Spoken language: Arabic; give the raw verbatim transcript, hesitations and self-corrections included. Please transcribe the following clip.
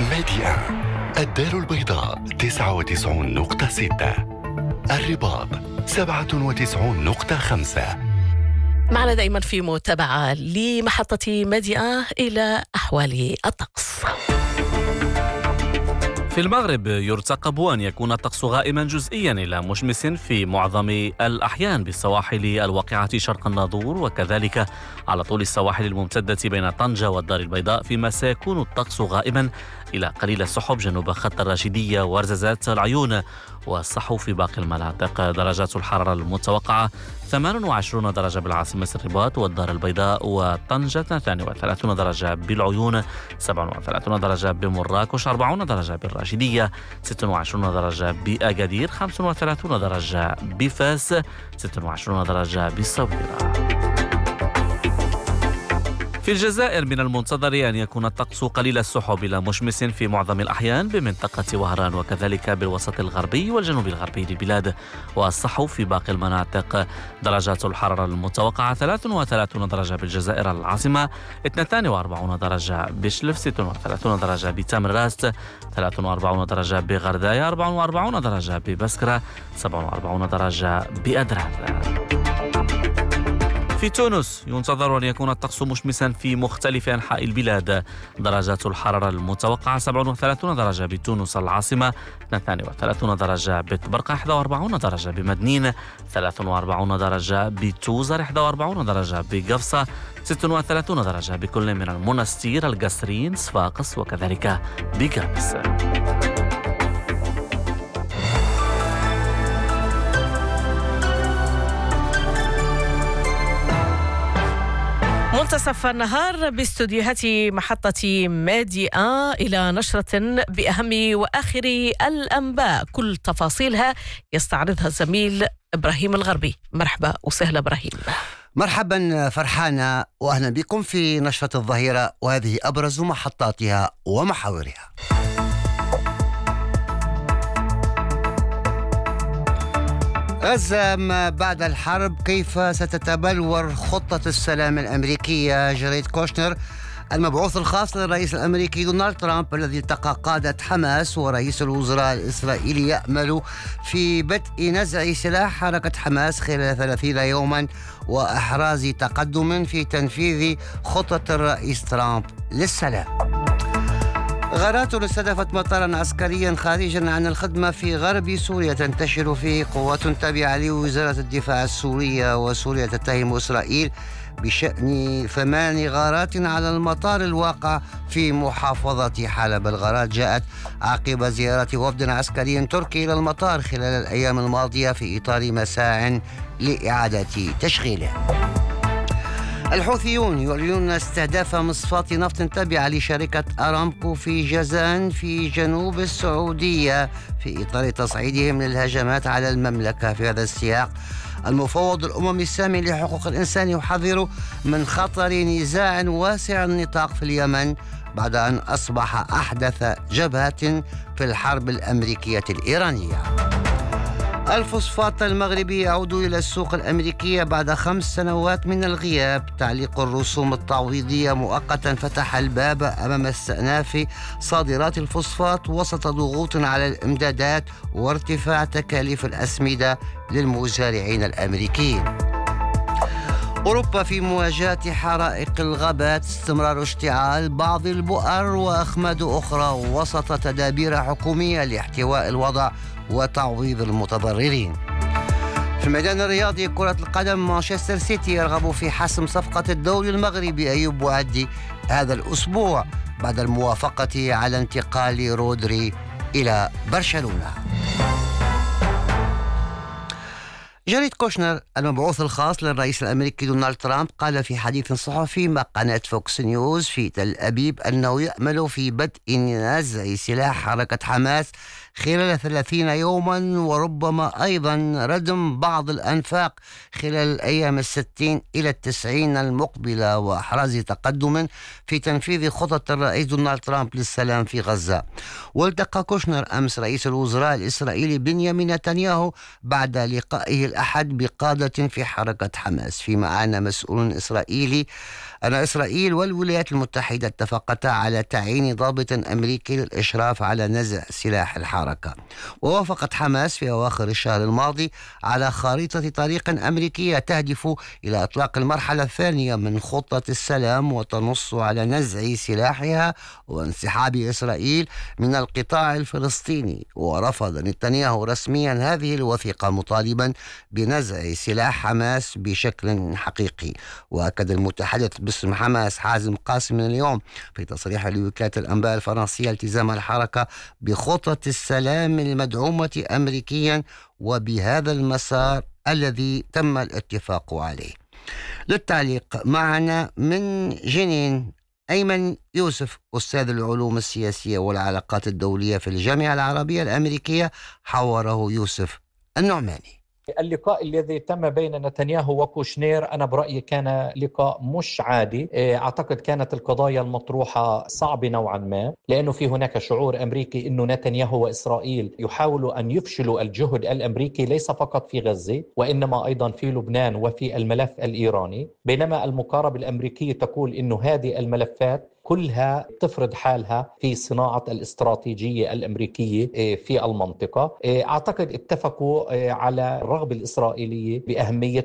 ميديا الدار البيضاء تسعة وتسعين نقطة ستة، الرباط سبعة وتسعين نقطة خمسة. معنا دائما في متابعة لمحطة ميديا إلى أحوال الطقس. في المغرب يرتقب أن يكون الطقس غائما جزئيا إلى مشمس في معظم الأحيان بالسواحل الواقعة شرق الناظور، وكذلك على طول السواحل الممتدة بين طنجة والدار البيضاء، فيما سيكون الطقس غائما إلى قليل السحب جنوب خط الراشدية ورزازات العيون والصحو في باقي المناطق. درجات الحرارة المتوقعة ثمانية وعشرين درجة بالعاصمة الرباط والدار البيضاء وطنجة، اثنين وثلاثين درجة بالعيون، سبعة وثلاثين درجة بمراكش، أربعين درجة بالراشدية، ستة وعشرين درجة بأكادير، خمسة وثلاثين درجة بفاس، ستة وعشرين درجة بالصويرة. في الجزائر من المنتظر أن يكون الطقس قليل السحب إلى مشمس في معظم الأحيان بمنطقة وهران، وكذلك بالوسط الغربي والجنوب الغربي للبلاد والصحو في باقي المناطق. درجات الحرارة المتوقعة ثلاثة وثلاثين درجة بالجزائر العاصمة، اثنين وأربعين درجة بشلف، ستة وثلاثين درجة بتامراست، ثلاثة وأربعين درجة بغرداية، أربعة وأربعين درجة ببسكرة، سبعة وأربعين درجة بأدرار. في تونس ينتظر أن يكون الطقس مشمسا في مختلف أنحاء البلاد. درجات الحرارة المتوقعة سبعة وثلاثين درجة بتونس العاصمة، اثنين وثلاثين درجة بطبرقة، واحد وأربعين درجة بمدنين، ثلاثة وأربعين درجة بتوزر، واحد وأربعين درجة بقفصة، ستة وثلاثين درجة بكل من المنستير، القصرين، صفاقس وكذلك بقربس. منتصف النهار باستوديوهات محطة ميديا إلى نشرة بأهم وآخر الأنباء، كل تفاصيلها يستعرضها الزميل إبراهيم الغربي. مرحبا وسهلا إبراهيم. مرحبا فرحانة، وأهلا بكم في نشرة الظهيرة، وهذه أبرز محطاتها ومحاورها. غزة ما بعد الحرب، كيف ستتبلور خطة السلام الأمريكية؟ جاريد كوشنر المبعوث الخاص للرئيس الأمريكي دونالد ترامب الذي التقى قادة حماس ورئيس الوزراء الإسرائيلي يأمل في بدء نزع سلاح حركة حماس خلال ثلاثين يوما وإحراز تقدم في تنفيذ خطة الرئيس ترامب للسلام. غارات استهدفت مطارا عسكريا خارجا عن الخدمة في غرب سوريا تنتشر فيه قوات تابعة لوزارة الدفاع السورية، وسوريا تتهم إسرائيل بشأن ثمان غارات على المطار الواقع في محافظة حلب. الغارات جاءت عقب زيارة وفد عسكري تركي إلى المطار خلال الأيام الماضية في إطار مساع لإعادة تشغيله. الحوثيون يعلنون استهداف مصفاة نفط تابعة لشركة أرامكو في جازان في جنوب السعودية في إطار تصعيدهم للهجمات على المملكة. في هذا السياق المفوض الأمم السامي لحقوق الإنسان يحذر من خطر نزاع واسع النطاق في اليمن بعد أن أصبح أحدث جبهة في الحرب الأمريكية الإيرانية. الفوسفات المغربي يعود إلى السوق الأمريكية بعد خمس سنوات من الغياب. تعليق الرسوم التعويضية مؤقتا فتح الباب أمام استئناف صادرات الفوسفات وسط ضغوط على الإمدادات وارتفاع تكاليف الأسمدة للمزارعين الأمريكيين. أوروبا في مواجهة حرائق الغابات، استمرار اشتعال بعض البؤر وأخماد أخرى وسط تدابير حكومية لاحتواء الوضع وتعويض المتضررين. في الميدان الرياضي كرة القدم، مانشستر سيتي يرغب في حسم صفقة الدوري المغربي أيوب بوعدي هذا الأسبوع بعد الموافقة على انتقال رودري إلى برشلونة. جاريد كوشنر المبعوث الخاص للرئيس الأمريكي دونالد ترامب قال في حديث صحفي مع قناة فوكس نيوز في تل أبيب أنه يأمل في بدء نزع سلاح حركة حماس خلال ثلاثين يوما، وربما أيضا ردم بعض الأنفاق خلال الأيام الستين إلى التسعين المقبلة، وإحراز تقدم في تنفيذ خطط الرئيس دونالد ترامب للسلام في غزة. والتقى كوشنر أمس رئيس الوزراء الإسرائيلي بنيامين نتنياهو بعد لقائه الأحد بقادة في حركة حماس، فيما أعلن مسؤول إسرائيلي أن إسرائيل والولايات المتحدة اتفقتا على تعيين ضابط أمريكي للإشراف على نزع سلاح الحركة. ووافقت حماس في أواخر الشهر الماضي على خارطة طريق أمريكية تهدف إلى إطلاق المرحلة الثانية من خطة السلام، وتنص على نزع سلاحها وانسحاب إسرائيل من القطاع الفلسطيني. ورفض نتنياهو رسميا هذه الوثيقة، مطالبا بنزع سلاح حماس بشكل حقيقي. وأكد المتحدث باسم حماس حازم قاسم من اليوم في تصريح لوكالة الأنباء الفرنسية التزام الحركة بخطة السلام المدعومة أمريكيا وبهذا المسار الذي تم الاتفاق عليه. للتعليق معنا من جنين أيمن يوسف، أستاذ العلوم السياسية والعلاقات الدولية في الجامعة العربية الأمريكية، حوره يوسف النعماني. اللقاء الذي تم بين نتنياهو وكوشنير أنا برأيي كان لقاء مش عادي. أعتقد كانت القضايا المطروحة صعبة نوعا ما، لأنه في هناك شعور أمريكي أنه نتنياهو وإسرائيل يحاولوا أن يفشلوا الجهد الأمريكي ليس فقط في غزة وإنما أيضا في لبنان وفي الملف الإيراني، بينما المقاربة الأمريكية تقول أنه هذه الملفات كلها تفرض حالها في صناعة الاستراتيجية الأمريكية في المنطقة. أعتقد اتفقوا على الرغبة الإسرائيلية بأهمية